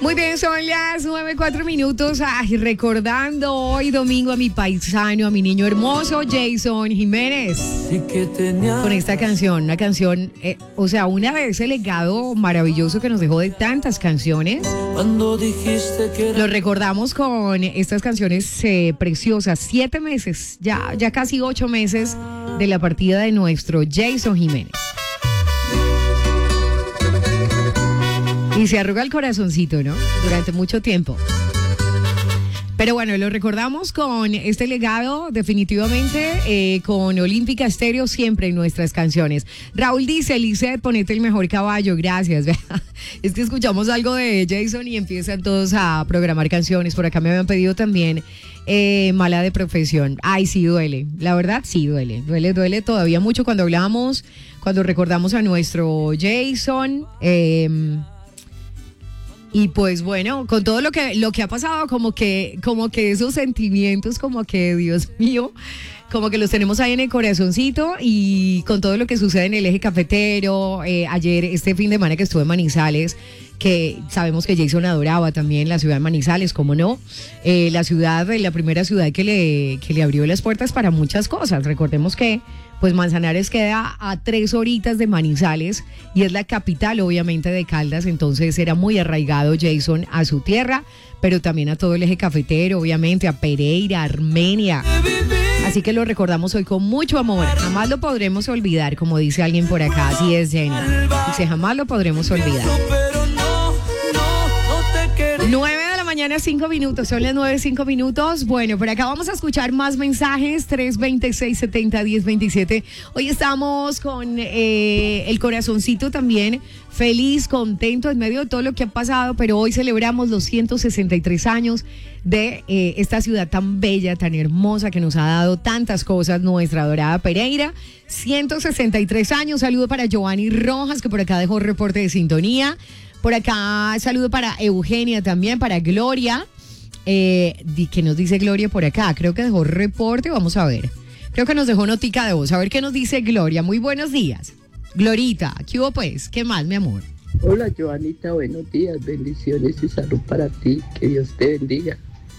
Muy bien, son las 9:04. Ay, recordando hoy domingo a mi paisano, a mi niño hermoso, Jason Jiménez. Con esta canción, una canción, una de ese legado maravilloso que nos dejó de tantas canciones. Cuando dijiste que Lo recordamos con estas canciones preciosas. 7 meses, ya casi 8 meses de la partida de nuestro Jason Jiménez. Y se arruga el corazoncito, ¿no? Durante mucho tiempo. Pero bueno, lo recordamos con este legado, definitivamente, con Olímpica Estéreo siempre en nuestras canciones. Raúl dice, Lisette, ponete el mejor caballo, gracias. Es que escuchamos algo de Jason y empiezan todos a programar canciones. Por acá me habían pedido también Mala de Profesión. Ay, sí duele, la verdad sí duele. Duele todavía mucho cuando hablamos, cuando recordamos a nuestro Jason. Y pues bueno, con todo lo que ha pasado, como que esos sentimientos, como que Dios mío, como que los tenemos ahí en el corazoncito, y con todo lo que sucede en el eje cafetero, ayer, este fin de semana que estuve en Manizales, que sabemos que Jason adoraba también la ciudad de Manizales, cómo no, la primera ciudad que le abrió las puertas para muchas cosas. Recordemos que pues Manzanares queda a 3 horitas de Manizales y es la capital obviamente de Caldas, entonces era muy arraigado Jason a su tierra, pero también a todo el eje cafetero, obviamente, a Pereira, Armenia. Así que lo recordamos hoy con mucho amor. Jamás lo podremos olvidar, como dice alguien por acá. Así es, Jenny. Dice, jamás lo podremos olvidar. 9:05 a.m, son las 9:05. Bueno, por acá vamos a escuchar más mensajes, 320-670-1027. Hoy estamos con el corazoncito también feliz, contento en medio de todo lo que ha pasado, pero hoy celebramos los 163 años de esta ciudad tan bella, tan hermosa, que nos ha dado tantas cosas, nuestra adorada Pereira. 163 años, saludo para Giovanni Rojas, que por acá dejó reporte de sintonía. Por acá, saludo para Eugenia también, para Gloria. ¿Qué nos dice Gloria por acá? Creo que dejó reporte, vamos a ver. Creo que nos dejó notica de voz. A ver qué nos dice Gloria. Muy buenos días. Glorita, ¿qué hubo pues? ¿Qué más, mi amor? Hola, Joanita, buenos días. Bendiciones y salud para ti. Que Dios te bendiga.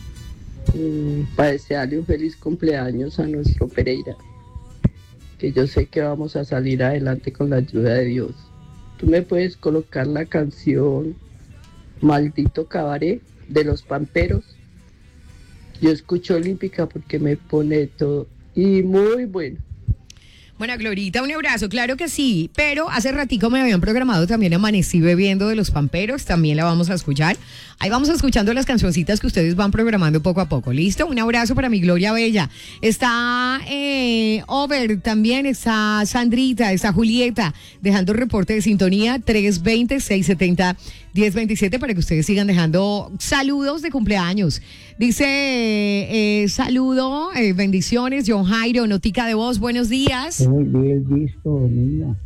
Para desearle un feliz cumpleaños a nuestro Pereira. Que yo sé que vamos a salir adelante con la ayuda de Dios. ¿Tú me puedes colocar la canción Maldito Cabaret de los Pamperos? Yo escucho Olímpica porque me pone todo y muy bueno. Bueno, Glorita, un abrazo, claro que sí, pero hace ratico me habían programado también Amanecí Bebiendo de los Pamperos, también la vamos a escuchar. Ahí vamos escuchando las cancioncitas que ustedes van programando poco a poco, ¿listo? Un abrazo para mi Gloria Bella. Está Over también, está Sandrita, está Julieta, dejando reporte de sintonía 320-670-1027 para que ustedes sigan dejando saludos de cumpleaños. Dice, saludo, bendiciones, John Jairo, notica de voz, buenos días. Muy bien visto, niña.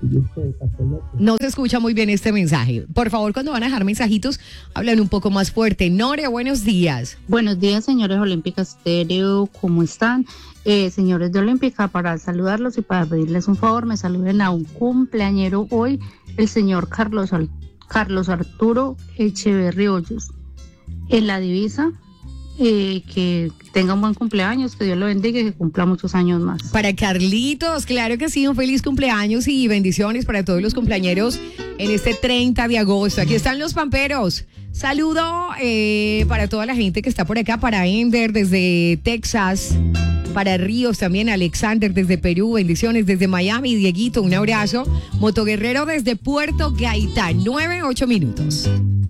No se escucha muy bien este mensaje. Por favor, cuando van a dejar mensajitos, hablan un poco más fuerte. Nore, buenos días. Buenos días, señores Olímpica Estéreo, ¿cómo están? Señores de Olímpica, para saludarlos y para pedirles un favor, me saluden a un cumpleañero hoy, el señor Carlos Arturo Echeverri Hoyos. En la divisa, que tenga un buen cumpleaños, que Dios lo bendiga y que cumpla muchos años más. Para Carlitos, claro que sí, un feliz cumpleaños y bendiciones para todos los cumpleañeros en este 30 de agosto. Aquí están los Pamperos. Saludo para toda la gente que está por acá, para Ender desde Texas, para Ríos también, Alexander desde Perú, bendiciones desde Miami, Dieguito, un abrazo. Motoguerrero desde Puerto Gaitán, 9:08.